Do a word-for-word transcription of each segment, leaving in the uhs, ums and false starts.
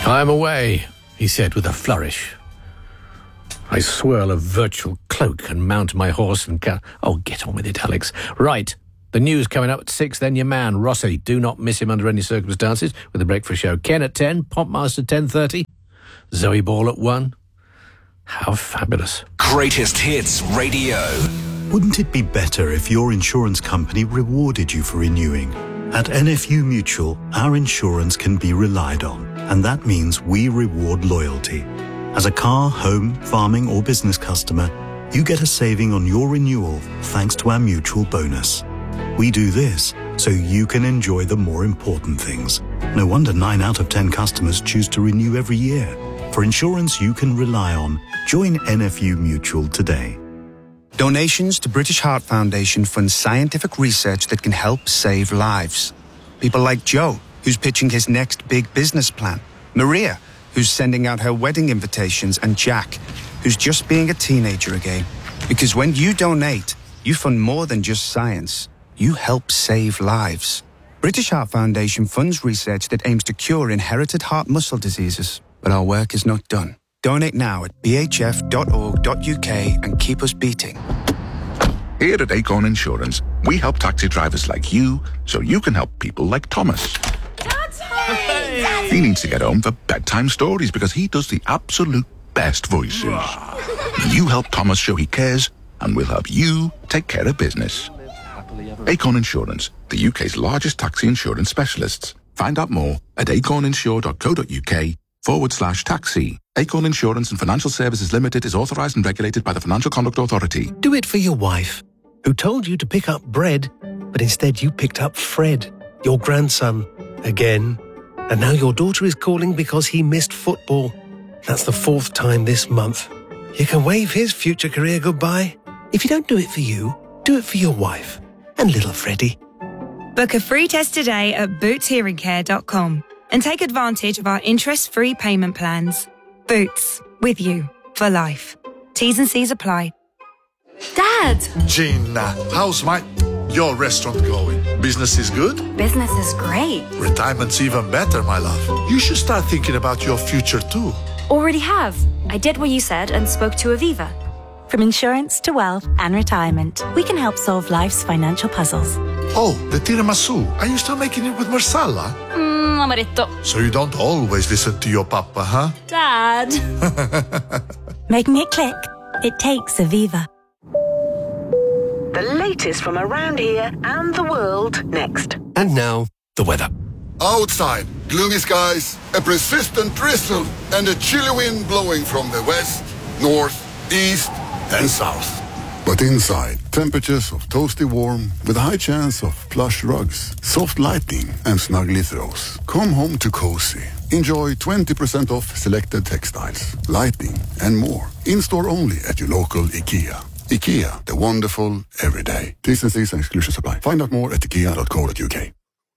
I am away, he said with a flourish. I swirl a virtual cloak and mount my horse and ca- Oh, get on with it, Alex. Right, the news coming up at six, then your man, Rossi. Do not miss him under any circumstances with the breakfast show. Ken at ten, Popmaster ten thirty, Zoe Ball at one. How fabulous. Greatest Hits Radio. Wouldn't it be better if your insurance company rewarded you for renewing? At N F U Mutual, our insurance can be relied on, and that means we reward loyalty. As a car, home, farming or business customer, you get a saving on your renewal thanks to our mutual bonus. We do this so you can enjoy the more important things. No wonder nine out of ten customers choose to renew every year. For insurance you can rely on, join N F U Mutual today. Donations to British Heart Foundation fund scientific research that can help save lives. People like Joe, who's pitching his next big business plan. Maria, who's sending out her wedding invitations. And Jack, who's just being a teenager again. Because when you donate, you fund more than just science. You help save lives. British Heart Foundation funds research that aims to cure inherited heart muscle diseases. But our work is not done. Donate now at b h f dot org dot u k and keep us beating. Here at Acorn Insurance, we help taxi drivers like you so you can help people like Thomas. Daddy! Daddy! He needs to get home for bedtime stories because he does the absolute best voices. You help Thomas show he cares, and we'll help you take care of business. Acorn Insurance, the U K's largest taxi insurance specialists. Find out more at acorninsure dot co dot u k forward slash taxi. Acorn Insurance and Financial Services Limited is authorised and regulated by the Financial Conduct Authority. Do it for your wife, who told you to pick up bread, but instead you picked up Fred, your grandson, again. And now your daughter is calling because he missed football. That's the fourth time this month. You can wave his future career goodbye. If you don't do it for you, do it for your wife and little Freddie. Book a free test today at boots hearing care dot com and take advantage of our interest-free payment plans. Boots, with you for life. T's and C's apply. Dad! Gina, how's my... your restaurant going? Business is good? Business is great. Retirement's even better, my love. You should start thinking about your future too. Already have. I did what you said and spoke to Aviva. From insurance to wealth and retirement, we can help solve life's financial puzzles. Oh, the tiramisu. Are you still making it with marsala? Mmm, amaretto. So you don't always listen to your papa, huh? Dad! Making it click. It takes Aviva. The latest from around here and the world next. And now, the weather. Outside, gloomy skies, a persistent drizzle, and a chilly wind blowing from the west, north, east, and south. But inside, temperatures of toasty warm with a high chance of plush rugs, soft lighting, and snuggly throws. Come home to cozy. Enjoy twenty percent off selected textiles, lighting, and more. In-store only at your local IKEA. IKEA, the wonderful everyday. T's and C's and exclusions apply. Find out more at ikea dot co dot u k.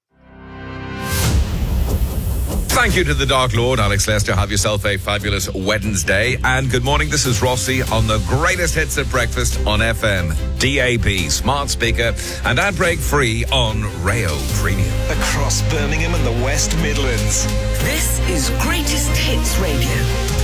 Thank you to the Dark Lord, Alex Lester. Have yourself a fabulous Wednesday. And good morning, this is Rossi on the greatest hits at breakfast on F M, D A B, smart speaker, and ad break free on Rayo Premium. Across Birmingham and the West Midlands. This is Greatest Hits Radio.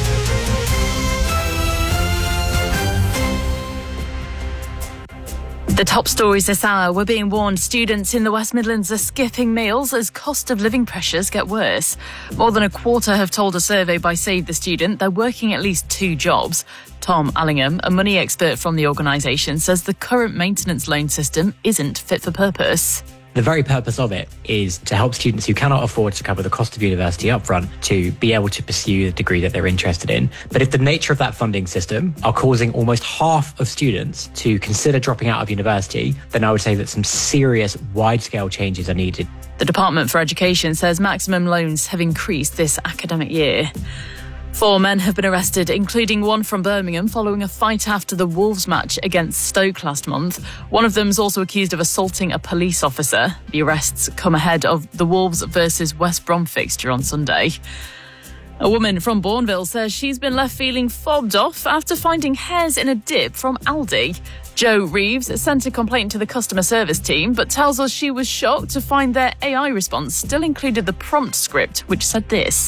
The top stories this hour, we're being warned students in the West Midlands are skipping meals as cost of living pressures get worse. More than a quarter have told a survey by Save the Student they're working at least two jobs. Tom Allingham, a money expert from the organisation, says the current maintenance loan system isn't fit for purpose. The very purpose of it is to help students who cannot afford to cover the cost of university upfront to be able to pursue the degree that they're interested in. But if the nature of that funding system are causing almost half of students to consider dropping out of university, then I would say that some serious wide-scale changes are needed. The Department for Education says maximum loans have increased this academic year. Four men have been arrested, including one from Birmingham, following a fight after the Wolves match against Stoke last month. One of them is also accused of assaulting a police officer. The arrests come ahead of the Wolves versus West Brom fixture on Sunday. A woman from Bourneville says she's been left feeling fobbed off after finding hairs in a dip from Aldi. Jo Reeves sent a complaint to the customer service team, but tells us she was shocked to find their A I response still included the prompt script, which said this.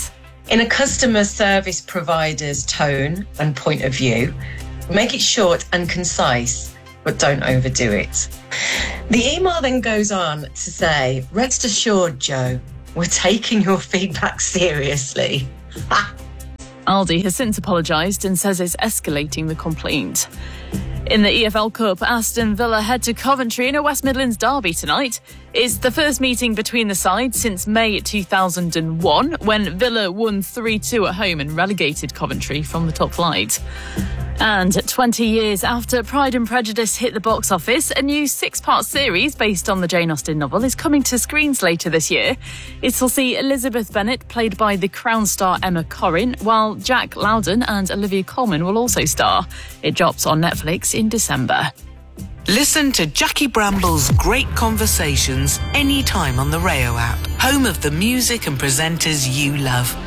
in a customer service provider's tone and point of view. Make it short and concise, but don't overdo it. The email then goes on to say, rest assured, Joe, we're taking your feedback seriously. Aldi has since apologised and says it's escalating the complaint. In the E F L Cup, Aston Villa head to Coventry in a West Midlands derby tonight. It's the first meeting between the sides since May two thousand one, when Villa won three two at home and relegated Coventry from the top flight. And twenty years after Pride and Prejudice hit the box office, a new six-part series based on the Jane Austen novel is coming to screens later this year. It'll see Elizabeth Bennet, played by the Crown star Emma Corrin, while Jack Lowden and Olivia Colman will also star. It drops on Netflix in December. Listen to Jackie Bramble's Great Conversations anytime on the Rayo app, home of the music and presenters you love.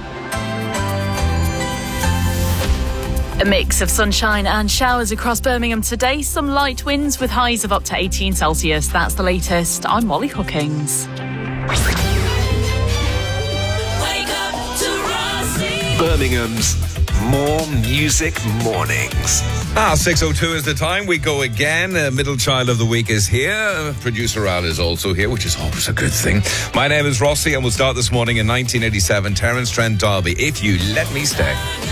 A mix of sunshine and showers across Birmingham today. Some light winds with highs of up to eighteen Celsius. That's the latest. I'm Molly Hookings. Wake up to Birmingham's More Music Mornings. Ah, six oh two is the time. We go again. Uh, middle child of the week is here. Uh, Producer Al is also here, which is always a good thing. My name is Rossi, and we'll start this morning in nineteen eighty-seven, Terence Trent D'Arby, If You Let Me Stay.